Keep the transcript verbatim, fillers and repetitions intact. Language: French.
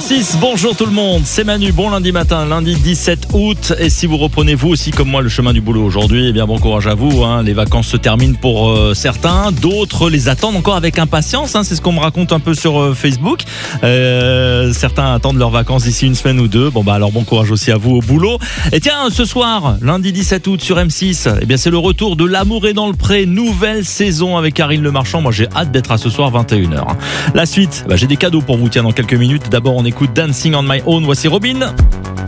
six, bonjour tout le monde, c'est Manu, bon lundi matin, lundi dix-sept août. Et si vous reprenez vous aussi comme moi le chemin du boulot aujourd'hui, eh bien bon courage à vous, hein. Les vacances se terminent pour euh, certains, d'autres les attendent encore avec impatience, hein. C'est ce qu'on me raconte un peu sur euh, Facebook. euh, Certains attendent leurs vacances d'ici une semaine ou deux. Bon bah alors bon courage aussi à vous au boulot. Et tiens, ce soir, lundi dix-sept août sur M six, eh bien c'est le retour de L'amour est dans le pré, nouvelle saison avec Karine Le Marchand. Moi j'ai hâte d'être à ce soir vingt et une heures. La suite, bah, j'ai des cadeaux pour vous, tiens, dans quelques minutes. D'abord on écoute Dancing on My Own, voici Robin.